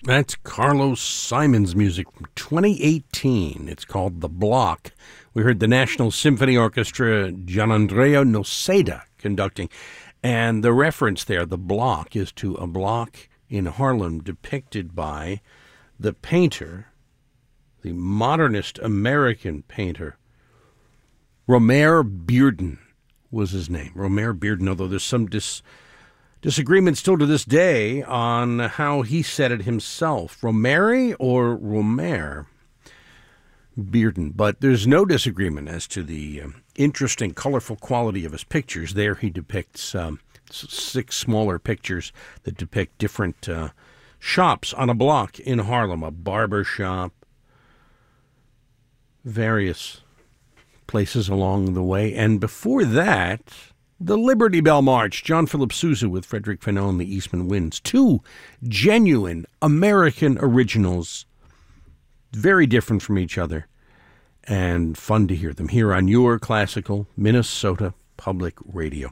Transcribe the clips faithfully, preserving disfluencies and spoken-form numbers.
That's Carlos Simon's music from twenty eighteen. It's called The Block. We heard the National Symphony Orchestra, Gianandrea Noseda conducting. And the reference there, The Block, is to a block in Harlem depicted by the painter, the modernist American painter, Romare Bearden was his name. Romare Bearden, although there's some dis... disagreement still to this day on how he said it himself, Romare or Romare Bearden. But there's no disagreement as to the uh, interesting, colorful quality of his pictures. There he depicts um, six smaller pictures that depict different uh, shops on a block in Harlem, a barber shop, various places along the way. And before that, the Liberty Bell March, John Philip Sousa with Frederick Fanon and the Eastman Winds. Two genuine American originals, very different from each other, and fun to hear them here on your classical Minnesota Public Radio.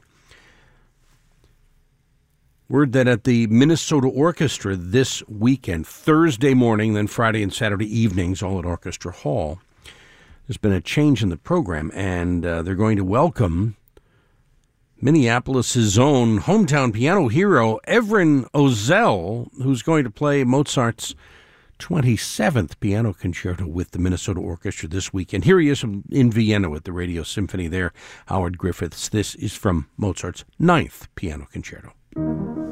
Word that at the Minnesota Orchestra this weekend, Thursday morning, then Friday and Saturday evenings, all at Orchestra Hall, there's been a change in the program, and uh, they're going to welcome Minneapolis' own hometown piano hero, Evren Ozell, who's going to play Mozart's twenty-seventh Piano Concerto with the Minnesota Orchestra this weekend. Here he is in Vienna with the Radio Symphony there, Howard Griffiths. This is from Mozart's ninth Piano Concerto.